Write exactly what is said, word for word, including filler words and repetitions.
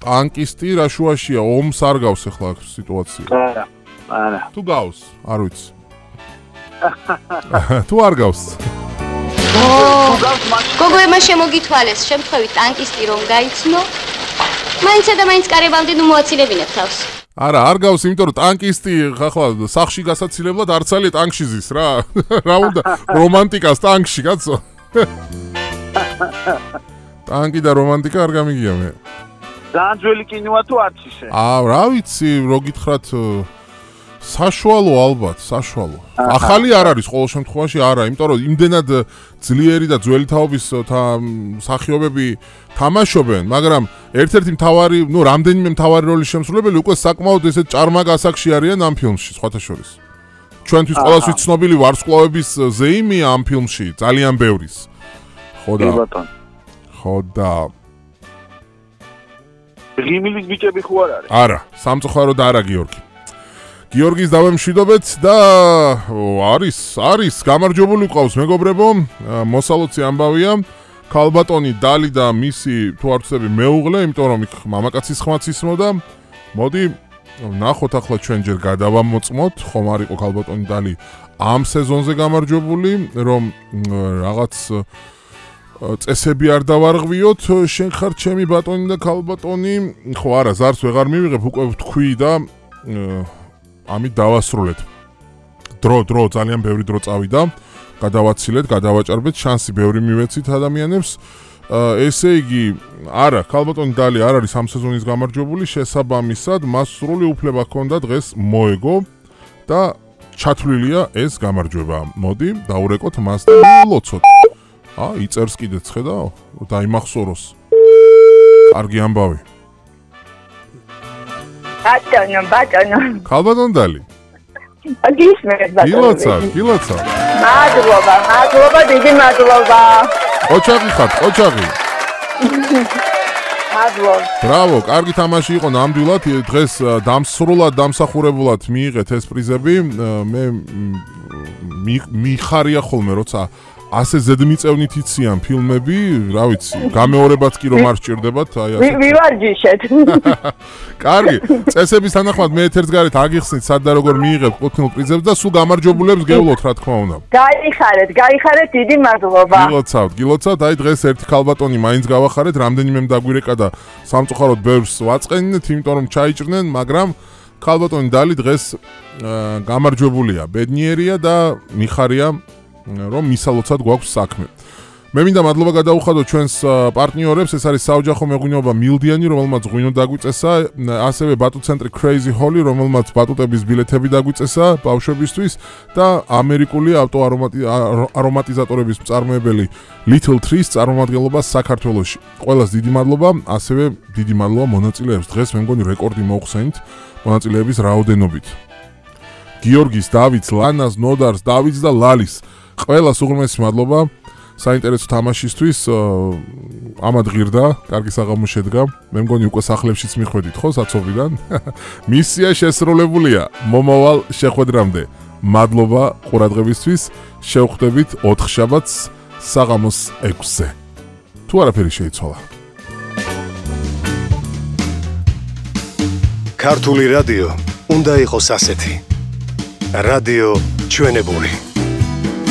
ტანკისტი რა შუაშია, ომს არ გავს ახლა სიტუაცია. არა, არა. თუ გავს, არ ვიცი. თუ არ გავს. გოგო ема შემოგითვალეს, შემთხვევით ტანკისტი რომ გაიცნო. მაინცა და მაინც კარებამდე ნუ მოაცილებინებ თავს. არა, არ გავს, იმიტომ რომ ტანკისტი ახლა სახში გასაცილებლად არ ცალია ტანკში ზის რა. რა უნდა რომანტიკას ტანკში, კაცო. ტანკი და რომანტიკა არ გამიგია მე. ძალიან ძველი კინოა თუ არც ისე? აა, რა ვიცი, რო გითხრათ საშუალო ალბათ, საშუალო. ახალი არ არის ყოველ შემთხვევაში არა, იმიტომ რომ იმდენად ძლიერი და ძველი თაობის მსახიობები თამაშობენ, მაგრამ ერთ-ერთი მთავარი, ნუ რამდენიმე მთავარი როლის შემსრულებელი უკვე საკმაოდ ესეთ ჭარმაგ ასაკში არიან ამ ფილმში, სხვათა შორის. ჩვენთვის ყველასთვის ცნობილი ვარსკვლავების ზეიმია ამ ფილმში, ძალიან ბევრის. ხო და ხო და ღიმილის ბიჭები ხო არ არის? არა, სამწუხაროდ არა გიორგი. გიორგის დავემშვიდობეთ და არის, არის, გამარჯვებული ყავს მეგობრებო, მოსალოცი ამბავია. ქალბატონი დალი და მისი თუ არ ვცდები მეუღლე, იმიტომ რომ იქ მამაკაცის ხმაც ისმოდა. მოდი ნახოთ ახლა ჩვენ ჯერ გადავამოწმოთ, ხომ არ იყო ქალბატონი დალი ამ სეზონზე გამარჯვებული, რომ რაღაც წესები არ დავარღვიოთ, შენ ხარ ჩემი ბატონი და ქალბატონი. ხო არა, ზარს ვეღარ მივიღებ, უკვე ვთქვი და ამით დავასრულეთ. დრო, დრო, ძალიან ბევრი დრო წავიდა. გადავაცილეთ, გადავაჭარბეთ, შანსი ბევრი მივეცით ადამიანებს. ესე იგი, არა, ქალბატონი დალი არ არის ამ სეზონის გამარჯვებული, შესაბამისად, მას სრული უფლება ჰქონდა დღეს მოეგო და ჩათვლილია ეს გამარჯვება. მოდი, დაურეკოთ მას და მივლოცოთ. ა, იწერს კიდეც, ხედავ? დაიმახსოვროს. კარგი ამბავი. ბატონო, ბატონო. ქალბატონ დალი. გისმენთ ბატონო. გილოცავ, გილოცავ. მადლობა, მადლობა, დიდი მადლობა. ოჩაღი ხარ, ოჩაღი. მადლობა. ბრავო, კარგი თამაში იყო ნამდვილად. დღეს დამსრულად, დამსახურებულად მიიღეთ ეს პრიზები. მე მიხარია ხოლმე, როცა ასე ზედმიწევნით იციან ფილმები, რა ვიცი, გამეორებაც კი რომ არ სჭირდებათ, აი ასე. ვივარჯიშეთ. კარგი, წესების თანახმად მე ეთერს გარეთ აგიხსნით სად და როგორ მიიღებთ ყოფნილ პრიზებს და სულ გამარჯვებულებს გევლოთ, რა თქმა უნდა. გაიხარეთ, გაიხარეთ, დიდი მადლობა. გილოცავთ, გილოცავთ, აი დღეს ერთი ქალბატონი მაინც გავახარეთ, რამდენიმემ დაგვირეკა და სამწუხაროდ ბევრს ვაწყენინეთ, იმიტომ რომ ჩაიჭრნენ, მაგრამ ქალბატონი დალი დღეს გამარჯვებულია, ბედნიერია და მიხარია რომ მისალოცად გვაქვს საქმე. მე მინდა მადლობა გადაუხადო ჩვენს პარტნიორებს, ეს არის საოჯახო მეღვინეობა მილდიანი, რომელმაც ღვინო დაგვიწესა, ასევე ბატუტ-ცენტრი Crazy Holly, რომელმაც ბატუტების ბილეთები დაგვიწესა ბავშვებისთვის და ამერიკული ავტოარომატიზატორების მწარმოებელი Little Trees წარმომადგენლობას საქართველოში. ყველას დიდი მადლობა, ასევე დიდი მადლობა მონაწილეებს. დღეს მე მგონი რეკორდი მოვხსენით მონაწილეების რაოდენობით. გიორგის, დავითს, ლანას, ნოდარს, დავითს და ლალის ყველას უღრმესი მადლობა საინტერესო თამაშისთვის. ამად ღირდა, კარგი საღამო შედგა. მე მგონი უკვე სახლებშიც მიხვედით ხო საცობიდან. მისია შესრულებულია. მომავალ შეხვედრამდე. მადლობა ყურადღებისთვის. შევხვდებით ოთხშაბათს საღამოს ექვსზე. თუ არაფერი შეიცვალა. ქართული რადიო უნდა იყოს ასეთი. რადიო ჩვენებური.